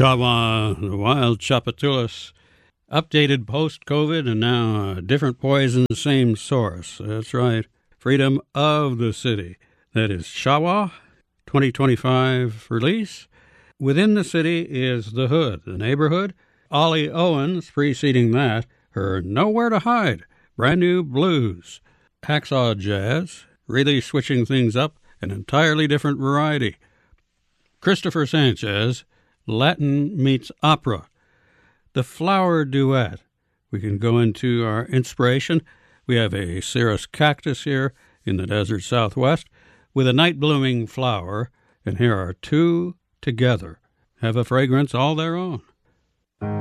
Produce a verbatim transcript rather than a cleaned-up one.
Chawa, the wild Tchoupitoulas, updated post-COVID and now a different poison, same source. That's right. Freedom of the City. That is Chawa, twenty twenty-five release. Within the City is The Hood, the neighborhood. Ollie Owens, preceding that, her Nowhere to Hide, brand new blues. Hacksaw Jazz, really switching things up, an entirely different variety. Christopher Sanchez, Latin meets opera. The Flower Duet. We can go into our inspiration. We have a cirrus cactus here in the desert southwest with a night-blooming flower, and here are two together. Have a fragrance all their own.